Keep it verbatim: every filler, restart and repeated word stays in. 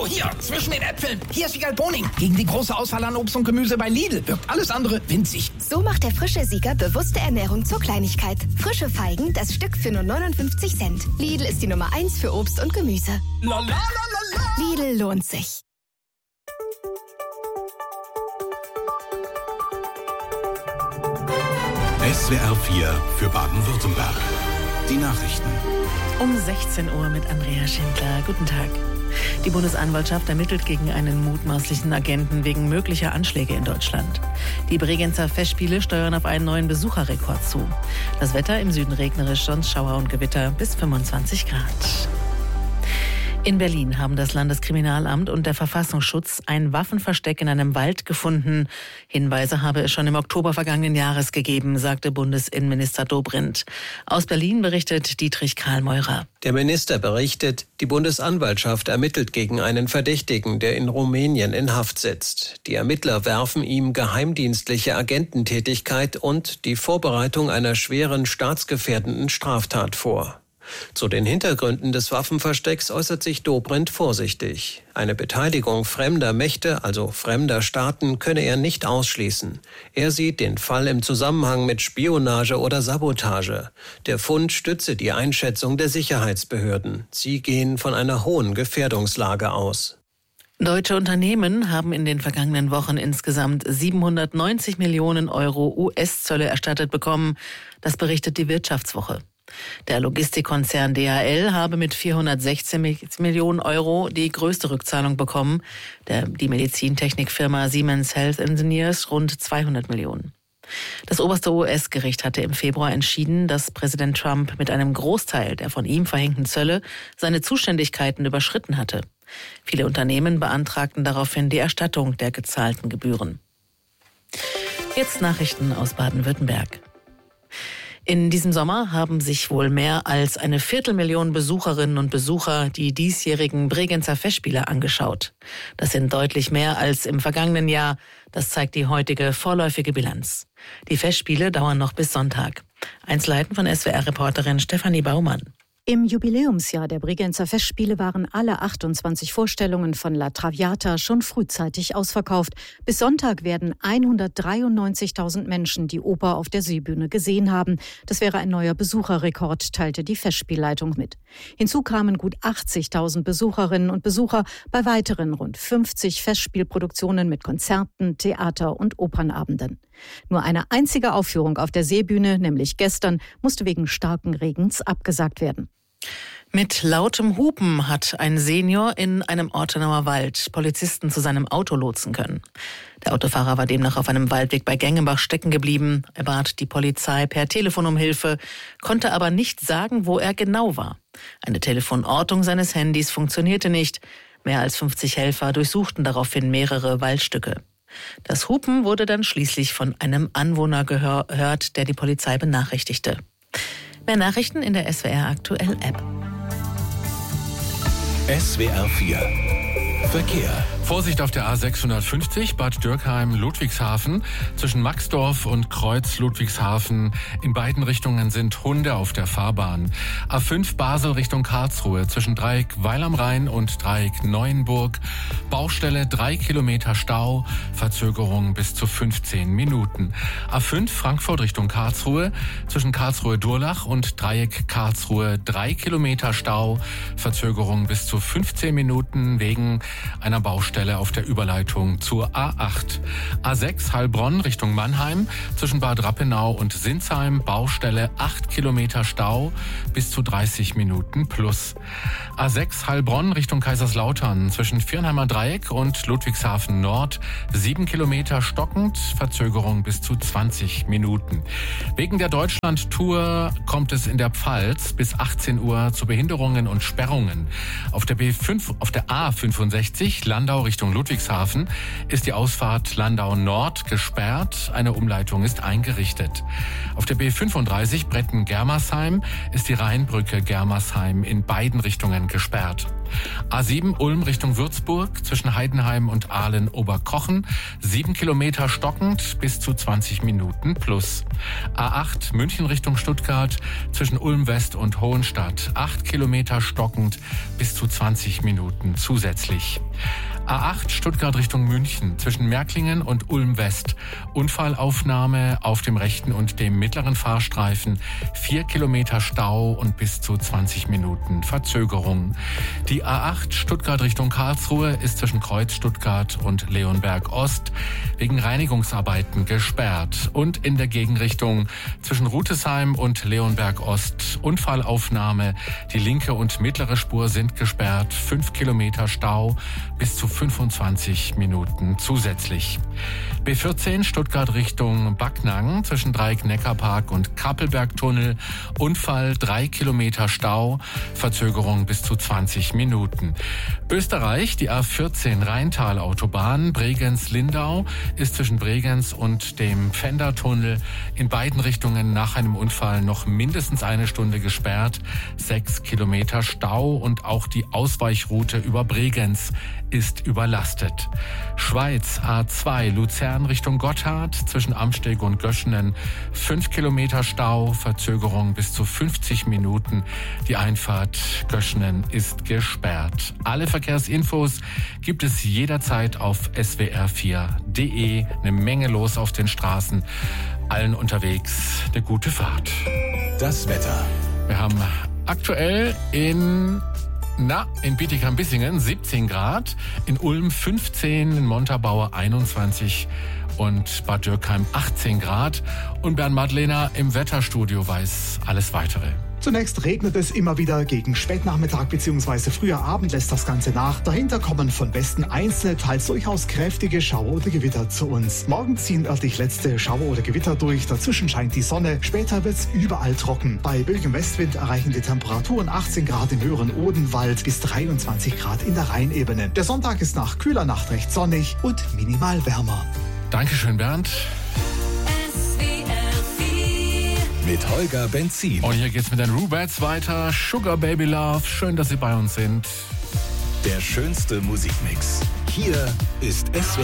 So, hier, zwischen den Äpfeln. Hier ist Siegal Boning. Gegen die große Auswahl an Obst und Gemüse bei Lidl wirkt alles andere winzig. So macht der frische Sieger bewusste Ernährung zur Kleinigkeit. Frische Feigen, das Stück für nur neunundfünfzig Cent. Lidl ist die Nummer eins für Obst und Gemüse. La, la, la, la, la. Lidl lohnt sich. S W R vier für Baden-Württemberg. Die Nachrichten. Um sechzehn Uhr mit Andrea Schindler. Guten Tag. Die Bundesanwaltschaft ermittelt gegen einen mutmaßlichen Agenten wegen möglicher Anschläge in Deutschland. Die Bregenzer Festspiele steuern auf einen neuen Besucherrekord zu. Das Wetter im Süden regnerisch, sonst Schauer und Gewitter bis fünfundzwanzig Grad. In Berlin haben das Landeskriminalamt und der Verfassungsschutz ein Waffenversteck in einem Wald gefunden. Hinweise habe es schon im Oktober vergangenen Jahres gegeben, sagte Bundesinnenminister Dobrindt. Aus Berlin berichtet Dietrich Karl-Meurer. Der Minister berichtet, die Bundesanwaltschaft ermittelt gegen einen Verdächtigen, der in Rumänien in Haft sitzt. Die Ermittler werfen ihm geheimdienstliche Agententätigkeit und die Vorbereitung einer schweren staatsgefährdenden Straftat vor. Zu den Hintergründen des Waffenverstecks äußert sich Dobrindt vorsichtig. Eine Beteiligung fremder Mächte, also fremder Staaten, könne er nicht ausschließen. Er sieht den Fall im Zusammenhang mit Spionage oder Sabotage. Der Fund stütze die Einschätzung der Sicherheitsbehörden. Sie gehen von einer hohen Gefährdungslage aus. Deutsche Unternehmen haben in den vergangenen Wochen insgesamt siebenhundertneunzig Millionen Euro U S-Zölle erstattet bekommen. Das berichtet die Wirtschaftswoche. Der Logistikkonzern D H L habe mit vierhundertsechzehn Millionen Euro die größte Rückzahlung bekommen. Der, die Medizintechnikfirma Siemens Health Engineers rund zweihundert Millionen. Das oberste U S-Gericht hatte im Februar entschieden, dass Präsident Trump mit einem Großteil der von ihm verhängten Zölle seine Zuständigkeiten überschritten hatte. Viele Unternehmen beantragten daraufhin die Erstattung der gezahlten Gebühren. Jetzt Nachrichten aus Baden-Württemberg. In diesem Sommer haben sich wohl mehr als eine Viertelmillion Besucherinnen und Besucher die diesjährigen Bregenzer Festspiele angeschaut. Das sind deutlich mehr als im vergangenen Jahr. Das zeigt die heutige vorläufige Bilanz. Die Festspiele dauern noch bis Sonntag. Einzelheiten von S W R-Reporterin Stefanie Baumann. Im Jubiläumsjahr der Bregenzer Festspiele waren alle achtundzwanzig Vorstellungen von La Traviata schon frühzeitig ausverkauft. Bis Sonntag werden hundertdreiundneunzigtausend Menschen die Oper auf der Seebühne gesehen haben. Das wäre ein neuer Besucherrekord, teilte die Festspielleitung mit. Hinzu kamen gut achtzigtausend Besucherinnen und Besucher bei weiteren rund fünfzig Festspielproduktionen mit Konzerten, Theater- und Opernabenden. Nur eine einzige Aufführung auf der Seebühne, nämlich gestern, musste wegen starken Regens abgesagt werden. Mit lautem Hupen hat ein Senior in einem Ortenauer Wald Polizisten zu seinem Auto lotsen können. Der Autofahrer war demnach auf einem Waldweg bei Gengenbach stecken geblieben. Er bat die Polizei per Telefon um Hilfe, konnte aber nicht sagen, wo er genau war. Eine Telefonortung seines Handys funktionierte nicht. Mehr als fünfzig Helfer durchsuchten daraufhin mehrere Waldstücke. Das Hupen wurde dann schließlich von einem Anwohner gehört, der die Polizei benachrichtigte. Mehr Nachrichten in der S W R Aktuell App. S W R vier Verkehr. Vorsicht auf der A sechshundertfünfzig Bad Dürkheim-Ludwigshafen. Zwischen Maxdorf und Kreuz Ludwigshafen. In beiden Richtungen sind Hunde auf der Fahrbahn. A fünf Basel Richtung Karlsruhe. Zwischen Dreieck Weil am Rhein und Dreieck Neuenburg. Baustelle drei Kilometer Stau. Verzögerung bis zu fünfzehn Minuten. A fünf Frankfurt Richtung Karlsruhe. Zwischen Karlsruhe-Durlach und Dreieck Karlsruhe drei Kilometer Stau. Verzögerung bis zu fünfzehn Minuten wegen einer Baustelle auf der Überleitung zur A acht. A sechs Heilbronn Richtung Mannheim, zwischen Bad Rappenau und Sinsheim, Baustelle acht Kilometer Stau, bis zu dreißig Minuten plus. A sechs Heilbronn Richtung Kaiserslautern, zwischen Viernheimer Dreieck und Ludwigshafen Nord, sieben Kilometer stockend, Verzögerung bis zu zwanzig Minuten. Wegen der Deutschland-Tour kommt es in der Pfalz bis achtzehn Uhr zu Behinderungen und Sperrungen. Auf der B fünf, auf der A fünfundsechzig Landau Richtung Ludwigshafen ist die Ausfahrt Landau Nord gesperrt. Eine Umleitung ist eingerichtet. Auf der B fünfunddreißig Bretten-Germersheim ist die Rheinbrücke Germersheim in beiden Richtungen gesperrt. A sieben Ulm Richtung Würzburg zwischen Heidenheim und Ahlen-Oberkochen. sieben Kilometer stockend bis zu zwanzig Minuten plus. A acht München Richtung Stuttgart zwischen Ulm West und Hohenstadt. acht Kilometer stockend bis zu zwanzig Minuten zusätzlich. A acht Stuttgart Richtung München zwischen Märklingen und Ulm West. Unfallaufnahme auf dem rechten und dem mittleren Fahrstreifen. vier Kilometer Stau und bis zu zwanzig Minuten Verzögerung. Die A acht Stuttgart Richtung Karlsruhe ist zwischen Kreuz Stuttgart und Leonberg Ost wegen Reinigungsarbeiten gesperrt. Und in der Gegenrichtung zwischen Rutesheim und Leonberg Ost Unfallaufnahme. Die linke und mittlere Spur sind gesperrt. fünf Kilometer Stau bis zu fünfundzwanzig Minuten zusätzlich. B vierzehn Stuttgart Richtung Backnang zwischen Dreieck-Neckarpark und Kappelbergtunnel. Unfall, drei Kilometer Stau, Verzögerung bis zu zwanzig Minuten. Österreich, die A vierzehn Rheintal-Autobahn Bregenz-Lindau ist zwischen Bregenz und dem Pfändertunnel in beiden Richtungen nach einem Unfall noch mindestens eine Stunde gesperrt. Sechs Kilometer Stau und auch die Ausweichroute über Bregenz ist überlastet. Schweiz A zwei Luzern Richtung Gotthard zwischen Amsteg und Göschenen. Fünf Kilometer Stau, Verzögerung bis zu fünfzig Minuten. Die Einfahrt Göschenen ist gesperrt. Alle Verkehrsinfos gibt es jederzeit auf S W R vier punkt de. Eine Menge los auf den Straßen. Allen unterwegs eine gute Fahrt. Das Wetter. Wir haben aktuell in Na, in Bietigheim-Bissingen siebzehn Grad, in Ulm fünfzehn, in Montabaur einundzwanzig und Bad Dürkheim achtzehn Grad. Und Bernd Madlener im Wetterstudio weiß alles Weitere. Zunächst regnet es immer wieder, gegen Spätnachmittag bzw. früher Abend lässt das Ganze nach. Dahinter kommen von Westen einzelne, teils durchaus kräftige Schauer oder Gewitter zu uns. Morgen ziehen örtlich letzte Schauer oder Gewitter durch, dazwischen scheint die Sonne, später wird's überall trocken. Bei böigem Westwind erreichen die Temperaturen achtzehn Grad im höheren Odenwald bis dreiundzwanzig Grad in der Rheinebene. Der Sonntag ist nach kühler Nacht recht sonnig und minimal wärmer. Dankeschön, Bernd. Mit Holger Benzin. Und hier geht's mit den Rubettes weiter. Sugar Baby Love. Schön, dass Sie bei uns sind. Der schönste Musikmix. Hier ist S W